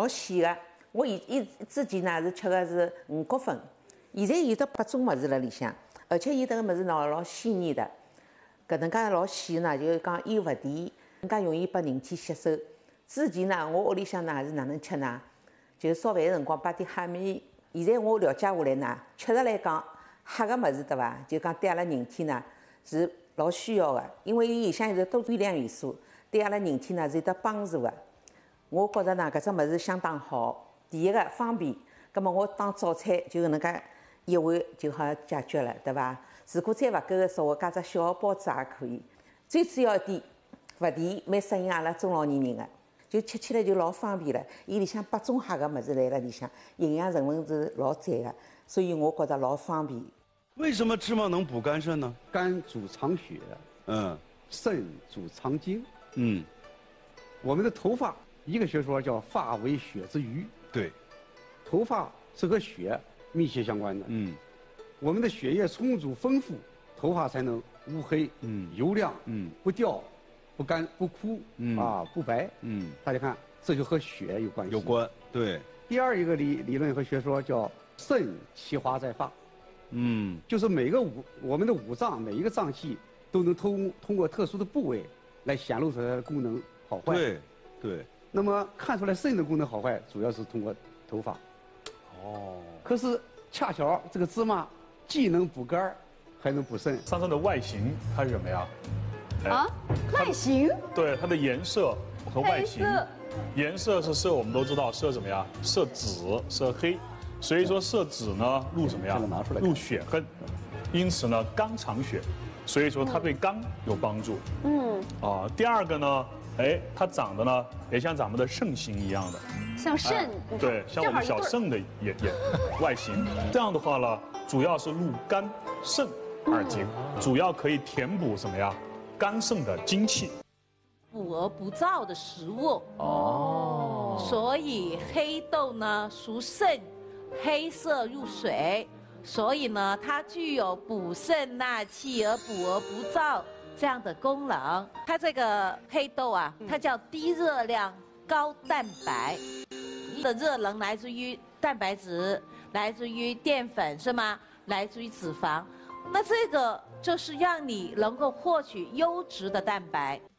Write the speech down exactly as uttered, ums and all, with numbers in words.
老鲜个。我以以之前呢是吃个是五谷粉，现在有得八种物事辣里向，而且有得个物事呢老鲜艳的，搿能介老鲜呢，就是讲又勿甜，更加容易拨人体吸收。之前呢，我屋里向呢是哪能吃呢？就是烧饭个辰光摆点虾米。现在我了解下来呢，确实来讲，黑个物事对伐？就讲对阿拉人体呢是老需要个，因为伊里向有多微量元素，对阿拉人体呢是有得帮助个。我觉着呢，搿只物事相当好。第一个方便，葛末我当早餐就搿能介一碗就好解决了，对伐？如果再勿够个说，我加只小个包子也可以。最主要一点，勿甜，蛮适应阿拉中老年人个，就吃起来就老方便了。伊里向八种黑个物事来辣里向，营养成分是老赞个，所以我觉着老方便。 为什么芝麻能补肝肾呢？ 肝主藏血， 嗯， 肾主藏精。 嗯， 我们的头发，一个学说叫发为血之余。 对， 头发是和血密切相关的。 嗯， 我们的血液充足丰富，头发才能乌黑、 嗯油亮、 嗯不掉、不干、不枯、 嗯啊不白。 嗯， 大家看，这就和血有关系。 有关。对， 第二一个理理论和学说叫肾其华在发。 嗯， 就是每个五我们的五脏每一个脏器都能通通过特殊的部位来显露出来的功能好坏。 对，对。 那么看出来肾的功能好坏，主要是通过头发。 哦。 可是恰巧这个芝麻既能补肝儿，还能补肾。 桑葚的外形它是什么呀？ 啊，外形？ 对，它的颜色和外形黑色。 颜色是色，我们都知道色怎么样？色紫、色黑。所以说色紫呢入什么呀？入血分，因此呢肝藏血，所以说它对肝有帮助。嗯。啊，第二个呢，哎，它长得呢也像咱们的肾形一样的， 像肾。 对，像我们小肾的也也外形。这样的话呢，主要是入肝肾二经，主要可以填补什么呀？肝肾的精气。 补而不燥的食物。哦。所以黑豆呢属肾。黑色入水，所以呢，它具有补肾纳气而补而不燥这样的功能。它这个黑豆啊，它叫低热量高蛋白，的热能来自于蛋白质，来自于淀粉是吗？来自于脂肪。那这个就是让你能够获取优质的蛋白。